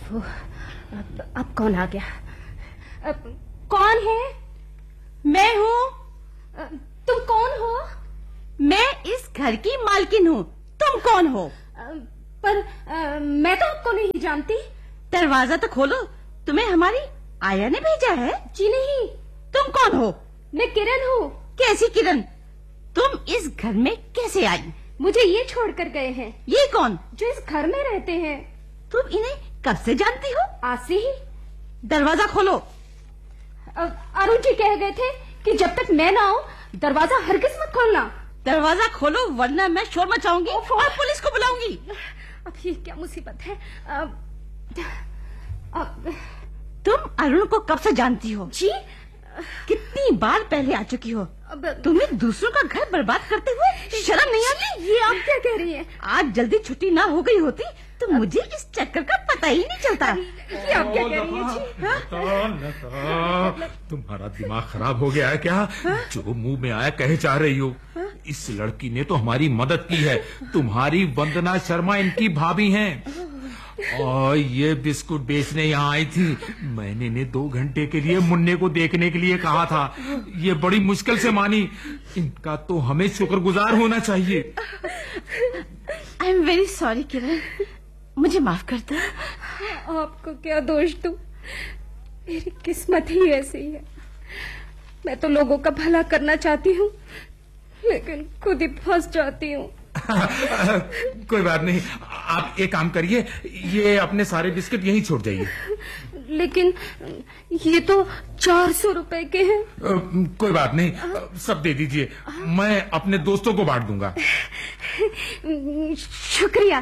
अब कौन आ गया? कौन है? मैं हूँ। तुम कौन हो? मैं इस घर की मालकिन हूँ। तुम कौन हो? पर मैं तो आपको नहीं जानती। दरवाजा तो खोलो, तुम्हें हमारी आया ने भेजा है। जी नहीं। तुम कौन हो? मैं किरण हूँ। कैसी किरण? तुम इस घर में कैसे आई? मुझे ये छोड़कर गए हैं। ये कौन? जो इस घर में रहते हैं। तुम इन्हें कब से जानती हो? आज से ही। दरवाजा खोलो। अरुण जी कह गए थे कि जब तक मैं ना आऊं दरवाजा हरगिज मत खोलना। दरवाजा खोलो वरना मैं शोर मचाऊंगी और पुलिस को बुलाऊंगी। अब ये क्या मुसीबत है? तुम अरुण को कब से जानती हो? जी। कितनी बार पहले आ चुकी हो? तुम्हें दूसरों का घर बर्बाद करते हुए शर्म नहीं आती? ये आप क्या कह रही हैं? आज जल्दी छुट्टी ना हो गई होती तो मुझे इस चक्कर का पता ही नहीं चलता। ये आप क्या कह रही हैं जी? तुम्हारा दिमाग खराब हो गया है क्या? जो मुंह में आया कहे जा रही हो। इस लड़की ने तो हमारी मदद की है। तुम्हारी वंदना शर्मा इनकी भाभी हैं और ये बिस्कुट बेचने यहाँ आई थी। मैंने इन्हें 2 घंटे के लिए मुन्ने को देखने के लिए कहा था। ये बड़ी मुश्किल से मानी। इनका तो हमें शुक्रगुजार होना चाहिए। आई एम वेरी सॉरी किरण, मुझे माफ कर दो। आपको क्या दोष दूं? मेरी किस्मत ही ऐसी है। मैं तो लोगों का भला करना चाहती हूँ लेकिन खुद ही फंस जाती हूँ। कोई बात नहीं, आप एक काम करिए, ये अपने सारे बिस्किट यहीं छोड़ जाइए। लेकिन ये तो 400 रुपए के हैं। कोई बात नहीं, सब दे दीजिए। मैं अपने दोस्तों को बांट दूंगा। शुक्रिया।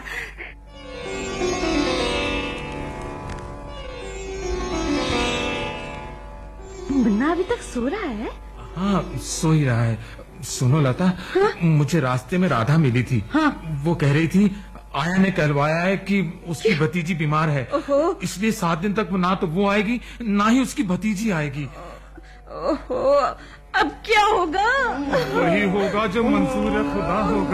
मुन्ना अभी तक सो रहा है? हाँ, सो ही रहा है। सुनो लता, मुझे रास्ते में राधा मिली थी। हाँ? वो कह रही थी आया ने कहलवाया है कि उसकी भतीजी बीमार है, इसलिए 7 दिन तक ना तो वो आएगी ना ही उसकी भतीजी आएगी। ओहो, अब क्या होगा? वही होगा जो मंजूर है खुदा होगा।